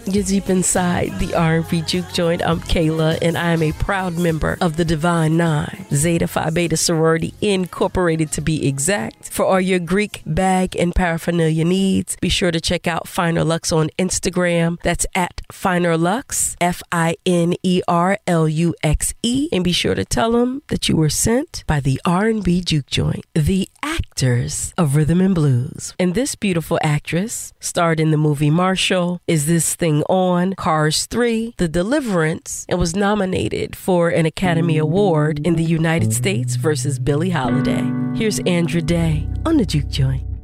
You're deep inside the R&B Juke Joint. I'm Kayla, and I am a proud member of the Divine Nine, Zeta Phi Beta Sorority Incorporated to be exact. For all your Greek bag and paraphernalia needs, be sure to check out Finer Lux on Instagram. That's at Finer Lux, FINERLUXE. And be sure to tell them that you were sent by the R&B Juke Joint, the actors of Rhythm and Blues. And this beautiful actress starred in the movie Marshall, Is This Thing On?, Cars 3, The Deliverance, and was nominated for an Academy Award in the United States versus Billie Holiday. Here's Andra Day on the Juke Joint.